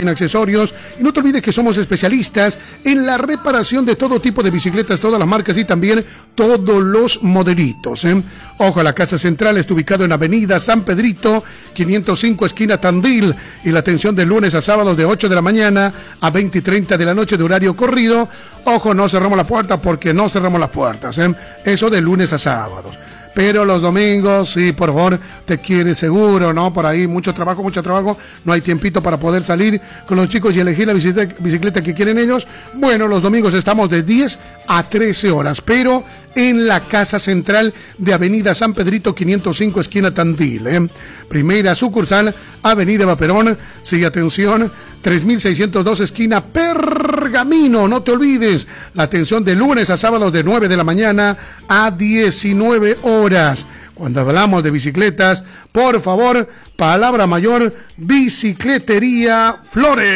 en accesorios. Y no te olvides que somos especialistas en la reparación de todo tipo de bicicletas, todas las marcas y también todos los modelitos, ¿eh? Ojo, la Casa Central está ubicado en Avenida San Pedrito, 505 esquina Tandil, y la atención de lunes a sábados de 8 de la mañana a 20:30 de la noche de horario corrido. Ojo, no cerramos la puerta porque no cerramos las puertas, ¿eh? Eso de lunes a sábados. Pero los domingos, sí, por favor, te quieres seguro, ¿no? Por ahí, mucho trabajo, no hay tiempito para poder salir con los chicos y elegir la bicicleta que quieren ellos. Bueno, los domingos estamos de 10 a 13 horas, pero en la Casa Central de Avenida San Pedrito, 505, esquina Tandil, ¿eh? Primera sucursal, Avenida Vaperón, sigue atención, 3602, esquina Pergamino, no te olvides, la atención de lunes a sábados de 9 de la mañana a 19 horas. Cuando hablamos de bicicletas, por favor, palabra mayor, Bicicletería Flores.